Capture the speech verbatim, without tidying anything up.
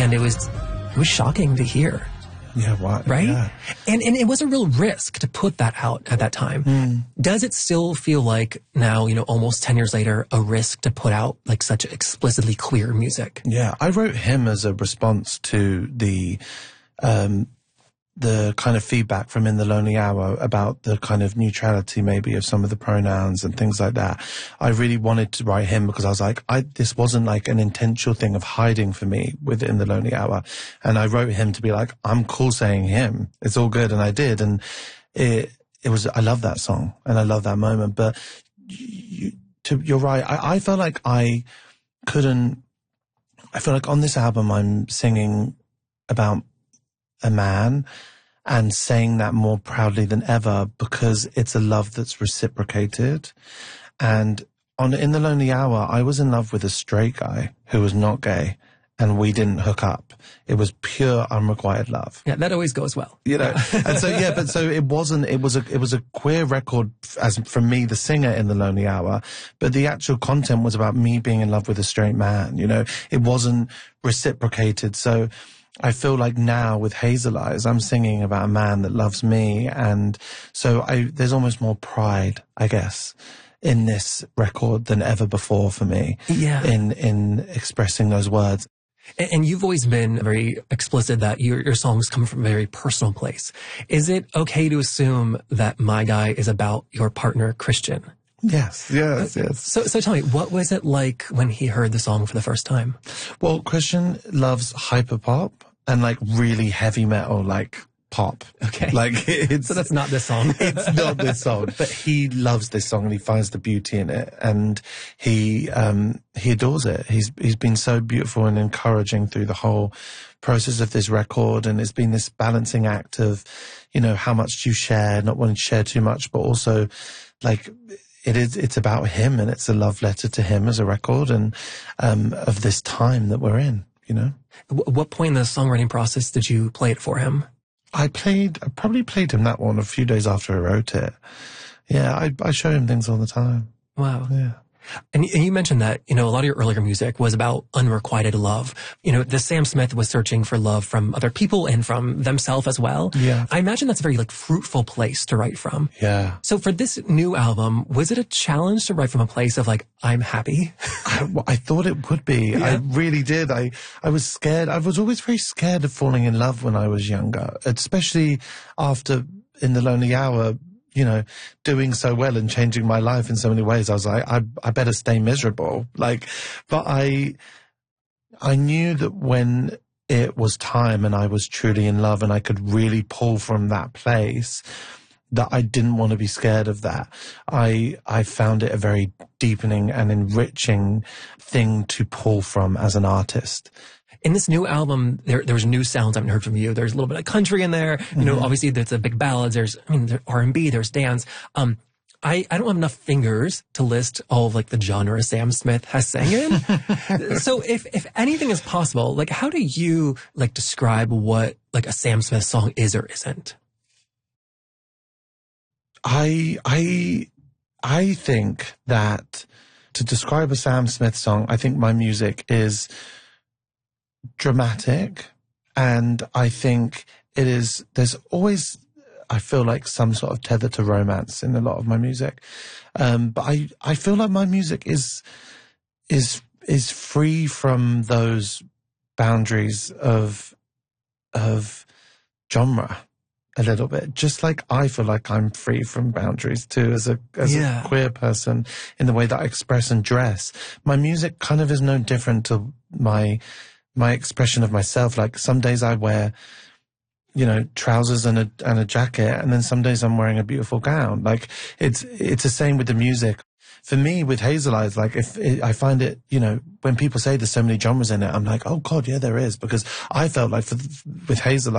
and it was it was shocking to hear. Yeah, what? Right? Yeah. And and it was a real risk to put that out at that time. Mm. Does it still feel like now, you know, almost ten years later, a risk to put out like such explicitly queer music? Yeah, I wrote Him as a response to the um, the kind of feedback from In the Lonely Hour about the kind of neutrality maybe of some of the pronouns and things like that. I really wanted to write Him because I was like, I, this wasn't like an intentional thing of hiding for me with In the Lonely Hour. And I wrote Him to be like, I'm cool saying Him. It's all good. And I did. And it, it was, I love that song and I love that moment. But you, to, you're right. I, I felt like I couldn't, I feel like on this album I'm singing about a man and saying that more proudly than ever because it's a love that's reciprocated. And on In the Lonely Hour, I was in love with a straight guy who was not gay and we didn't hook up. It was pure unrequited love. Yeah, that always goes well. You know, and so, yeah, but so it wasn't, it was a, it was a queer record as from me, the singer In the Lonely Hour, but the actual content was about me being in love with a straight man, you know, it wasn't reciprocated. So I feel like now with Hazel Eyes, I'm singing about a man that loves me. And so I, there's almost more pride, I guess, in this record than ever before for me. Yeah. In, in expressing those words. And you've always been very explicit that your, your songs come from a very personal place. Is it okay to assume that My Guy is about your partner, Christian? Yes, yes, yes. So, so tell me, what was it like when he heard the song for the first time? Well, Christian loves hyperpop and like really heavy metal, like pop. Okay. Like it's, so that's not this song. It's not this song, but he loves this song and he finds the beauty in it and he, um, he adores it. He's, he's been so beautiful and encouraging through the whole process of this record. And it's been this balancing act of, you know, how much do you share, not wanting to share too much, but also like, It is, it's about him and it's a love letter to him as a record and, um, of this time that we're in, you know. At what point in the songwriting process did you play it for him? I played, I probably played him that one a few days after I wrote it. Yeah, I, I show him things all the time. Wow. Yeah. And, and you mentioned that, you know, a lot of your earlier music was about unrequited love. You know, the Sam Smith was searching for love from other people and from themselves as well. Yeah. I imagine that's a very, like, fruitful place to write from. Yeah. So for this new album, was it a challenge to write from a place of, like, I'm happy? I, I thought it would be. Yeah. I really did. I, I was scared. I was always very scared of falling in love when I was younger, especially after In the Lonely Hour, you know, doing so well and changing my life in so many ways. I was like, I, I better stay miserable. Like, but I, I knew that when it was time and I was truly in love and I could really pull from that place, that I didn't want to be scared of that. I, I found it a very deepening and enriching thing to pull from as an artist. In this new album, there there's new sounds I haven't heard from you. There's a little bit of country in there. You know, mm-hmm. Obviously there's the big ballads. There's, I mean, there's R and B, there's dance. Um, I, I don't have enough fingers to list all of like the genres Sam Smith has sang in. So if, if anything is possible, like how do you like describe what like a Sam Smith song is or isn't? I, I, I think that to describe a Sam Smith song, I think my music is dramatic, and I think it is, there's always, I feel like some sort of tether to romance in a lot of my music. Um, but I, I feel like my music is, is, is free from those boundaries of, of genre a little bit. Just like I feel like I'm free from boundaries too as a, as yeah. a queer person in the way that I express and dress. My music kind of is no different to my, my expression of myself. Like some days I wear, you know, trousers and a, and a jacket, and then some days I'm wearing a beautiful gown. Like it's, it's the same with the music. For me, with Hazel Eyes, like if it, I find it, you know, when people say there's so many genres in it, I'm like, oh God, yeah, there is. Because I felt like for, with Hazel